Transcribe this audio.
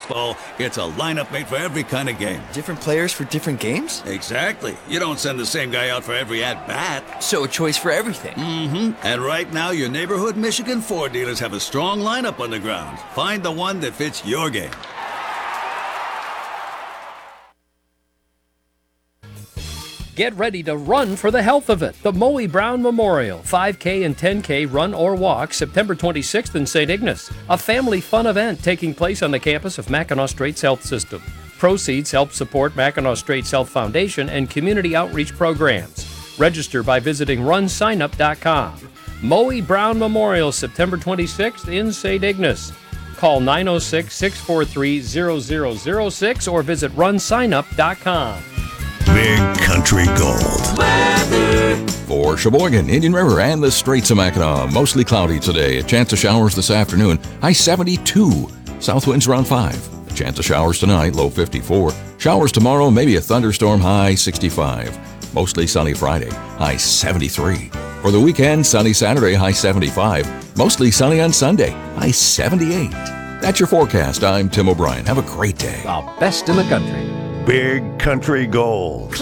baseball, it's a lineup made for every kind of game. Different players for different games? Exactly. You don't send the same guy out for every at-bat. So a choice for everything. Mm-hmm. And right now, your neighborhood Michigan Ford dealers have a strong lineup on the ground. Find the one that fits your game. Get ready to run for the health of it. The Moe Brown Memorial 5K and 10K run or walk September 26th in St. Ignace. A family fun event taking place on the campus of Mackinac Straits Health System. Proceeds help support Mackinac Straits Health Foundation and community outreach programs. Register by visiting runsignup.com. Moe Brown Memorial September 26th in St. Ignace. Call 906-643-0006 or visit runsignup.com. Big Country Gold. For Sheboygan, Indian River, and the Straits of Mackinac, mostly cloudy today. A chance of showers this afternoon. High 72. South winds around 5. A chance of showers tonight. Low 54. Showers tomorrow. Maybe a thunderstorm. High 65. Mostly sunny Friday. High 73. For the weekend, sunny Saturday. High 75. Mostly sunny on Sunday. High 78. That's your forecast. I'm Tim O'Brien. Have a great day. The best in the country. Big Country Gold.